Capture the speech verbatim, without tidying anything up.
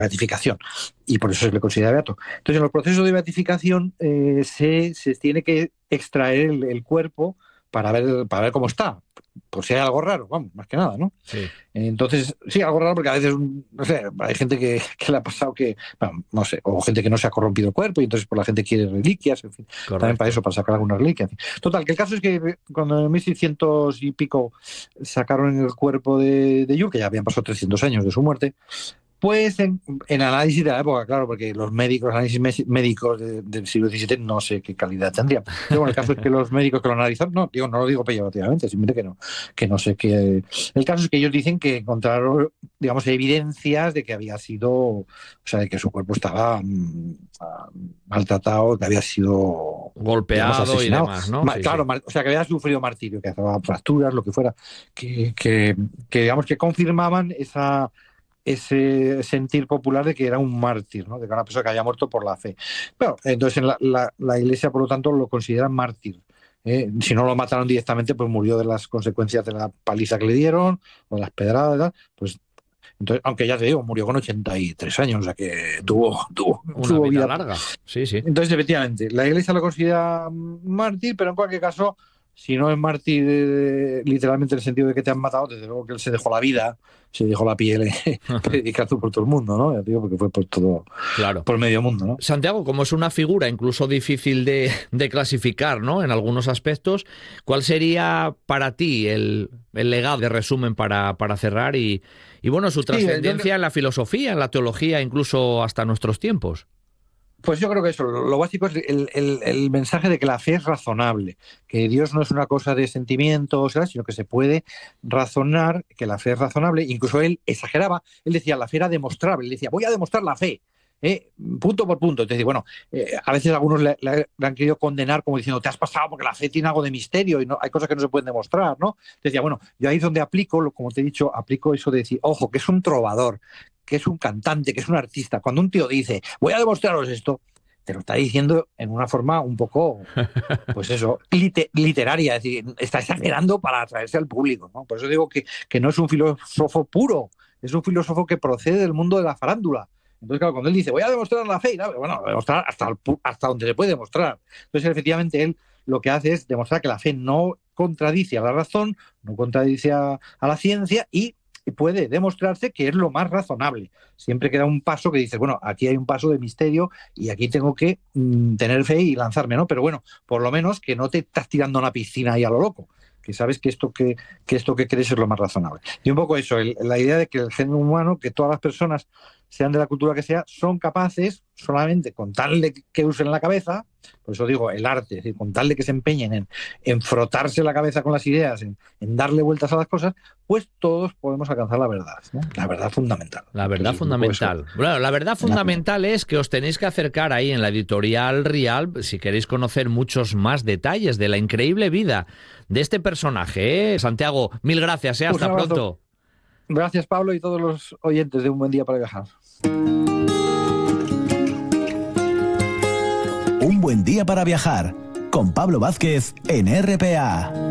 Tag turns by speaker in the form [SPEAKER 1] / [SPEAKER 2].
[SPEAKER 1] beatificación, y por eso se le considera beato. Entonces, en los procesos de beatificación eh, se, se tiene que extraer el, el cuerpo para ver, para ver cómo está, por si hay algo raro, vamos, más que nada, ¿no?
[SPEAKER 2] Sí.
[SPEAKER 1] Entonces, sí, algo raro porque a veces, no sé, hay gente que, que le ha pasado que, bueno, no sé, o gente que no se ha corrompido el cuerpo y entonces por la gente quiere reliquias, en fin,
[SPEAKER 2] Correcto.
[SPEAKER 1] También para eso, para sacar algunas reliquias. Total, que el caso es que cuando en mil seiscientos y pico sacaron el cuerpo de, de Yu, que ya habían pasado trescientos años de su muerte, pues en, en análisis de la época, claro, porque los médicos, análisis médicos de, del siglo diecisiete, no sé qué calidad tendrían. Pero bueno, el caso es que los médicos que lo analizaron, no, digo, no lo digo peyorativamente, simplemente que no, que no sé qué. El caso es que ellos dicen que encontraron, digamos, evidencias de que había sido, o sea, de que su cuerpo estaba mmm, maltratado, que había sido
[SPEAKER 2] golpeado, digamos,
[SPEAKER 1] y
[SPEAKER 2] demás, ¿no?
[SPEAKER 1] Ma,
[SPEAKER 2] sí,
[SPEAKER 1] claro,
[SPEAKER 2] sí.
[SPEAKER 1] mar, o sea, que había sufrido martirio, que hacía fracturas, lo que fuera, que, que, que digamos que confirmaban esa ese sentir popular de que era un mártir, ¿no? De que era una persona que había muerto por la fe. Bueno, entonces la, la, la Iglesia, por lo tanto, lo considera mártir. ¿eh? Si no lo mataron directamente, pues murió de las consecuencias de la paliza que le dieron, o de las pedradas, pues entonces, aunque ya te digo, murió con ochenta y tres años, o sea que tuvo, tuvo,
[SPEAKER 2] una
[SPEAKER 1] tuvo
[SPEAKER 2] vida,
[SPEAKER 1] vida
[SPEAKER 2] larga. Sí, sí.
[SPEAKER 1] Entonces, efectivamente, la Iglesia lo considera mártir, pero en cualquier caso, si no es mártir eh, literalmente en el sentido de que te han matado, desde luego que él se dejó la vida, se dejó la piel eh, predicando por todo el mundo, ¿no? Ya digo, porque fue por todo,
[SPEAKER 2] claro,
[SPEAKER 1] por medio mundo, ¿no?
[SPEAKER 2] Santiago, como es una figura incluso difícil de, de clasificar, ¿no? En algunos aspectos, ¿cuál sería para ti el, el legado de resumen para, para cerrar y, y bueno, su trascendencia sí, yo... en la filosofía, en la teología, incluso hasta nuestros tiempos?
[SPEAKER 1] Pues yo creo que eso, lo básico es el, el, el mensaje de que la fe es razonable, que Dios no es una cosa de sentimientos, ¿sabes? Sino que se puede razonar, que la fe es razonable. Incluso él exageraba, él decía, la fe era demostrable, él decía, voy a demostrar la fe, ¿eh? punto por punto. Entonces, bueno, eh, a veces algunos le, le, le han querido condenar como diciendo, te has pasado porque la fe tiene algo de misterio y no, hay cosas que no se pueden demostrar, ¿no? Decía, bueno, yo ahí es donde aplico, como te he dicho, aplico eso de decir, ojo, que es un trovador, que es un cantante, que es un artista. Cuando un tío dice, voy a demostraros esto, te lo está diciendo en una forma un poco, pues eso, liter, literaria, es decir, está exagerando para atraerse al público, ¿no? Por eso digo que, que no es un filósofo puro, es un filósofo que procede del mundo de la farándula. Entonces, claro, cuando él dice, voy a demostrar la fe, ¿no? Bueno, demostrar hasta, el, hasta donde se puede demostrar. Entonces, efectivamente, él lo que hace es demostrar que la fe no contradice a la razón, no contradice a, a la ciencia y puede demostrarse que es lo más razonable. Siempre queda un paso que dices, bueno, aquí hay un paso de misterio y aquí tengo que mmm, tener fe y lanzarme, ¿no? Pero bueno, por lo menos que no te estás tirando a una piscina ahí a lo loco, que sabes que esto que, que, esto que crees es lo más razonable. Y un poco eso, el, la idea de que el género humano, que todas las personas, sean de la cultura que sea, son capaces, solamente con tal de que usen la cabeza, por eso digo, el arte, es decir, con tal de que se empeñen en, en frotarse la cabeza con las ideas, en, en darle vueltas a las cosas, pues todos podemos alcanzar la verdad, ¿no? La verdad fundamental.
[SPEAKER 2] La verdad Entonces, fundamental. Bueno, la verdad fundamental es que os tenéis que acercar ahí en la editorial Rial si queréis conocer muchos más detalles de la increíble vida de este personaje, ¿eh? Santiago, mil gracias, ¿eh? Hasta
[SPEAKER 1] pues
[SPEAKER 2] pronto.
[SPEAKER 1] Gracias, Pablo, y todos los oyentes de Un Buen Día para Viajar.
[SPEAKER 3] Un Buen Día para Viajar, con Pablo Vázquez en R P A.